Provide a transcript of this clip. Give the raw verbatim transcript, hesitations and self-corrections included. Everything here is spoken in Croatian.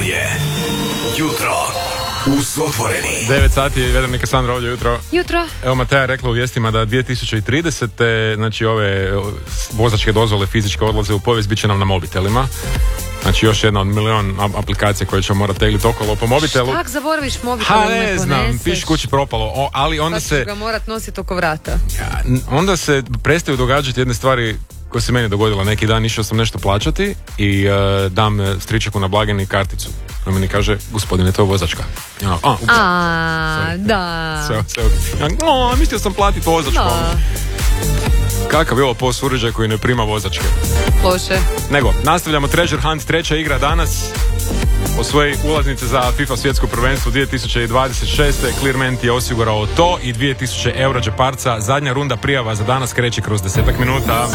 je Jutro uz otvoreni. devet sati je Vedranika Sandra ovdje jutro. Jutro. Evo Mateja je rekla u vijestima da dvije tisuće tridesete znači ove vozačke dozvole fizičke odlaze u povijest, bit će nam na mobitelima. Znači još jedna od milion aplikacija koje ćemo morati tegliti okolo po mobitelu. Štak zaboraviš mobitel Ha, ili ne ne znam, poneseš? piši kući propalo, o, ali onda Pa ćeš se... ga morat nositi oko vrata. Ja, onda se prestaju događati jedne stvari koje se meni dogodila neki dan. Išao sam nešto plaćati i uh, dam stričeku na blagajni karticu. On meni kaže, gospodine, to je vozačka. Ja, a, ups. A, da. Sve, sve, ja, o, mislio sam platiti vozačku. Da. Kakav je ovo P O S uređaj koji ne prima vozačke? Loše. Nego, nastavljamo Treasure Hunt, treća igra danas. Osvoji ulaznice za FIFA svjetsko prvenstvo dvije tisuće dvadeset šeste. Clearment je osigurao to i dvije tisuće euro džeparca. Zadnja runda prijava za danas kreće kroz desetak minuta.